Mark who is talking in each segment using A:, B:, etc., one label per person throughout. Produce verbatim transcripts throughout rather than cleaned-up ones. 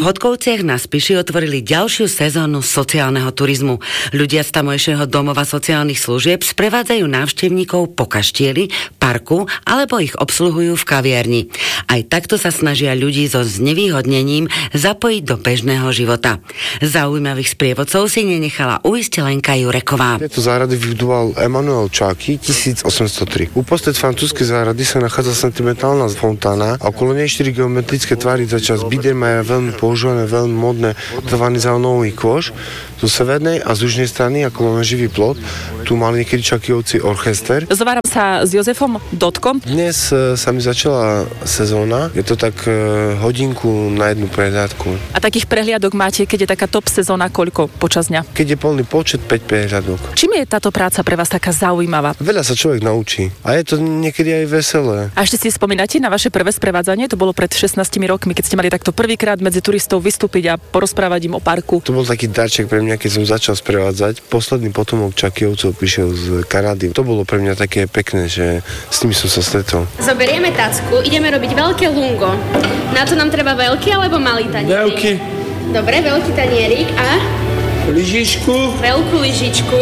A: Hodkovciach na Spiši otvorili ďalšiu sezónu sociálneho turizmu. Ľudia z tamojšieho domova sociálnych služieb sprevádzajú návštevníkov po kaštieli, parku alebo ich obsluhujú v kaviarni. Aj takto sa snažia ľudí so znevýhodnením zapojiť do bežného života. Zaujímavých sprievodcov si nenechala ujsť Lenka Jureková.
B: Tieto záhrady vybudoval Emanuel Čáky tisíc osemsto tri. Uprostred francúzskej záhrady sa nachádza sentimentálna fontána a okolo nej štyri geometrické tvary za čas Biedermeiera veľmi používané, veľmi modné, trvaný zaujímavý kôš. Zo severnej a z južnej strany, ako máme živý plot, tu mali niekedy Čakijovci orchester.
C: Zováram sa s Jozefom Dotkom.
B: Dnes e, sa mi začala sezóna. Je to tak e, hodinku na jednu prehliadku.
C: A takých prehliadok máte, keď je taká top sezóna, koľko počas dňa?
B: Keď je plný počet, päť prehliadok.
C: Čím je táto práca pre vás taká zaujímavá?
B: Veľa sa človek naučí. A je to niekedy aj veselé.
C: A ešte si spomínate na vaše prvé sprevádzanie? To bolo pred šestnástimi rokmi, keď ste mali takto prvýkrát medzi turistov vystúpiť a porozprávať im o parku.
B: To bol taký darček pre mňa, keď som začal sprevádzať. Posledný potomok Čakijovcov prišiel z Kanady. To bolo pre mňa také pekné, že s nimi som sa stretol.
D: Zoberieme tacku, ideme robiť veľké lungo. Na to nám treba veľký alebo malý tanierik?
E: Veľký.
D: Dobre, veľký tanierik a?
E: Lyžičku.
D: Veľkú lyžičku.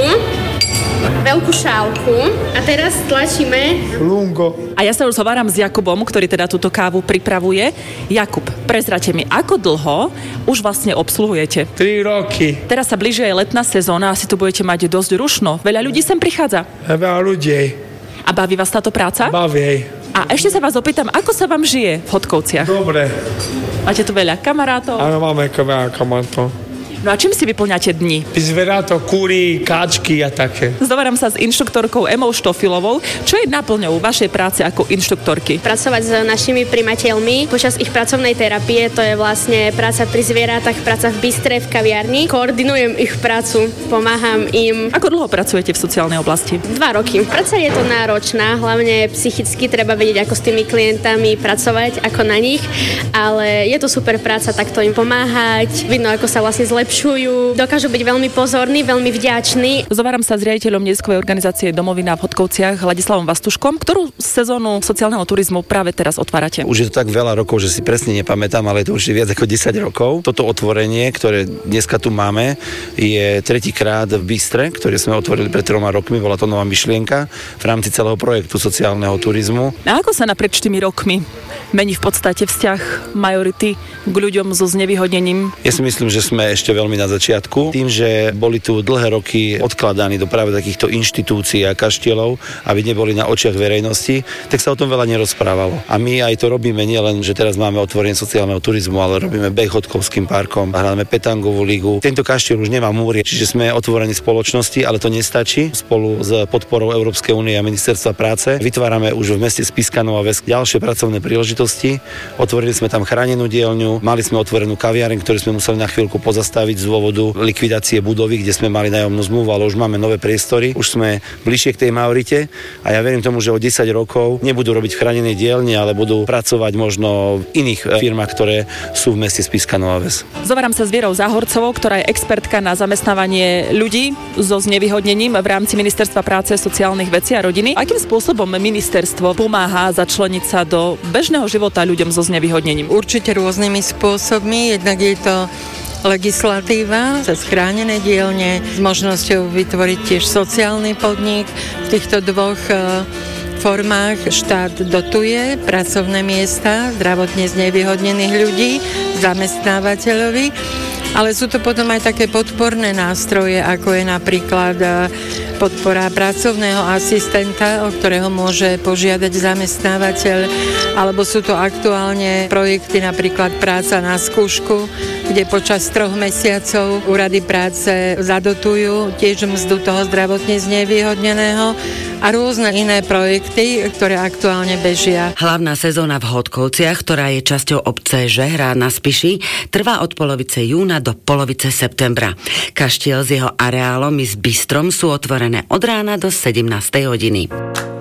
D: Veľkú šálku a teraz tlačíme
E: lungo.
C: A ja sa už zhováram s Jakubom, ktorý teda túto kávu pripravuje. Jakub, prezrate mi, ako dlho už vlastne obsluhujete?
E: Tri roky.
C: Teraz sa blíži aj letná sezóna, asi tu budete mať dosť rušno. Veľa ľudí sem prichádza.
E: Veľa ľudí.
C: A baví vás táto práca?
E: Baví.
C: A ešte sa vás opýtam, ako sa vám žije v Hodkovciach?
E: Dobre.
C: Máte tu veľa kamarátov?
E: Áno, máme veľa kamarátov.
C: No a čím si vyplňate dni?
E: Zveratá, kúry, káčky a také.
C: Zdováram sa s inštruktorkou Emou Štofilovou. Čo je náplňou vašej práce ako inštruktorky?
D: Pracovať s našimi primateľmi počas ich pracovnej terapie, to je vlastne práca pri zvieratách, práca v bistre, v kaviarni. Koordinujem ich prácu, pomáham im.
C: Ako dlho pracujete v sociálnej oblasti?
D: Dva roky. Práca je to náročná, hlavne psychicky treba vedieť, ako s tými klientami pracovať, ako na nich, ale je to super práca, takto im pomáhať, vidno, ako sa vlastne zlepšujú. Dokážu byť veľmi pozorní, veľmi vďační.
C: Zováram sa s riaditeľom neziskovej organizácie Domovina v Hodkovciach Ladislavom Vastuškom, ktorú sezónu sociálneho turizmu práve teraz otvárate.
F: Už je to tak veľa rokov, že si presne nepamätám, ale je to už viac ako desať rokov. Toto otvorenie, ktoré dneska tu máme, je tretíkrát v Bystre, ktoré sme otvorili pred troma rokmi, bola to nová myšlienka v rámci celého projektu sociálneho turizmu.
C: A ako sa napriek tými rokmi mení v podstate vzťah majority k ľuďom so znevýhodnením?
F: Ja si myslím, že sme ešte veľmi na začiatku. Tým, že boli tu dlhé roky odkladaní do práve takýchto inštitúcií a kaštielov, aby neboli na očiach verejnosti, tak sa o tom veľa nerozprávalo. A my aj to robíme nielen, že teraz máme otvorenie sociálneho turizmu, ale robíme beh Hodkovským parkom, hráme petangovú ligu. Tento kaštiel už nemá múry, čiže sme otvorení spoločnosti, ale to nestačí. Spolu s podporou Európskej únie a Ministerstva práce vytvárame už v meste Spišská Nová Ves ďalšie pracovné príležitosti. Otvorili sme tam chránenú dielňu, mali sme otvorenú kaviareň, ktorú sme museli na chvíľku pozastaviť z dôvodu likvidácie budovy, kde sme mali nájomnú zmluvu, ale už máme nové priestory. Už sme bližšie k tej majorite a ja verím tomu, že o desať rokov nebudú robiť chránené dielne, ale budú pracovať možno v iných firmách, ktoré sú v meste Spišská Nová Ves.
C: Zováram sa s Vierou Záhorcovou, ktorá je expertka na zamestnávanie ľudí so znevýhodnením v rámci Ministerstva práce, sociálnych vecí a rodiny. Akým spôsobom ministerstvo pomáha začleniť sa do bežného života ľuďom so znevýhodnením?
G: Určite rôznymi spôsobmi. Jednak je to legislatíva, cez chránené dielne, s možnosťou vytvoriť tiež sociálny podnik. V týchto dvoch formách štát dotuje pracovné miesta zdravotne znevýhodnených ľudí, zamestnávateľovi, ale sú to potom aj také podporné nástroje, ako je napríklad podpora pracovného asistenta, o ktorého môže požiadať zamestnávateľ, alebo sú to aktuálne projekty, napríklad práca na skúšku, kde počas troch mesiacov úrady práce zadotujú tiež mzdu toho zdravotne znevýhodneného a rôzne iné projekty, ktoré aktuálne bežia.
A: Hlavná sezóna v Hodkovciach, ktorá je časťou obce Žehrá na Spiši, trvá od polovice júna do polovice septembra. Kaštiel s jeho areálom i s bistrom sú otvorené od rána do sedemnástej hodiny.